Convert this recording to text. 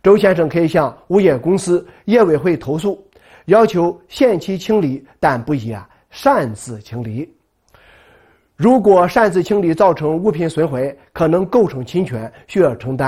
周先生可以向物业公司业委会投诉，要求限期清理，但不宜擅自清理。如果擅自清理造成物品损毁，可能构成侵权，需要承担